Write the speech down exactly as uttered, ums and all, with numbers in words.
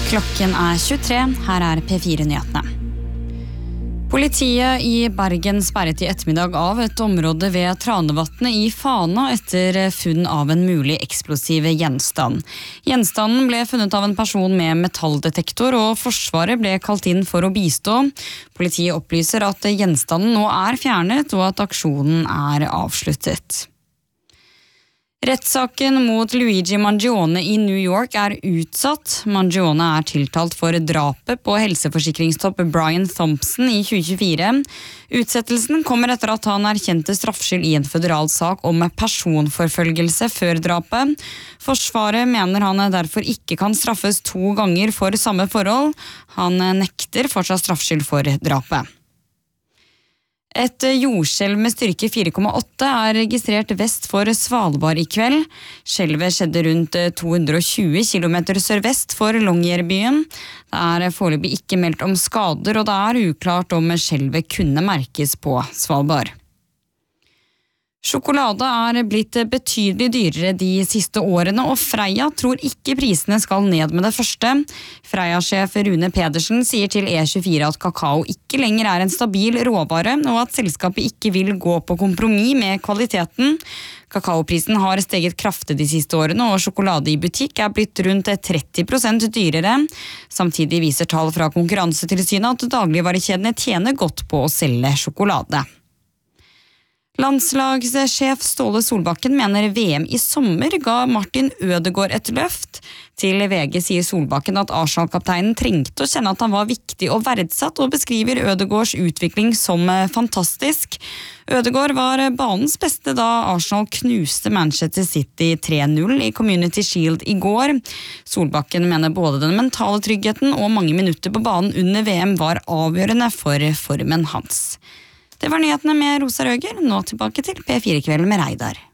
Klokken er tjuetre, her er P fire-nyhetene. Politiet i Bergen sperret i ettermiddag av et område ved Tranevatnet i Fana etter funn av en mulig eksplosiv gjenstand. Gjenstanden ble funnet av en person med metalldetektor, og Forsvaret ble kalt inn for å bistå. Politiet opplyser at gjenstanden nå er fjernet, og at aksjonen er avsluttet. Rettssaken mot Luigi Mangione i New York er utsatt. Mangione er tiltalt for drapet på helseforsikringstopp Brian Thompson i tjue tjuefire. Utsettelsen kommer etter at han erkjente straffskyld i en føderal sak om personforfølgelse før drapet. Forsvaret mener han derfor ikke kan straffes to ganger for samme forhold. Han nekter fortsatt straffskyld for drapet. Et jordskjelv med styrke fire komma åtte er registrert vest for Svalbard i kveld. Skjelvet skjedde rundt to hundre og tjue kilometer sørvest for Longyearbyen. Det er foreløpig ikke meldt om skader, og det er uklart om skjelvet kunne merkes på Svalbard. Sjokolade er blitt betydelig dyrere de siste årene, og Freia tror ikke prisene skal ned med det første. Freia-sjef Rune Pedersen sier til E tjuefire at kakao ikke lenger er en stabil råvare, og at selskapet ikke vil gå på kompromiss med kvaliteten. Kakaoprisen har steget kraftig de siste årene, og sjokolade i butikk er blitt rundt tretti prosent dyrere. Samtidig viser tall fra Konkurransetilsynet at dagligvarekjedene tjener godt på å selge sjokolade. Landslagssjef Ståle Solbakken mener V M i sommer ga Martin Ødegaard et løft. Til V G sier Solbakken at Arsenal-kapteinen trengte å kjenne at han var viktig og verdsatt, og beskriver Ødegaards utvikling som fantastisk. Ødegaard var banens beste da Arsenal knuste Manchester City tre null i Community Shield i går. Solbakken mener både den mentale tryggheten og mange minutter på banen under V M var avgjørende for formen hans. Det var nyhetene med Rosa Røger, nå tilbake til P fire-kvelden med Reidar.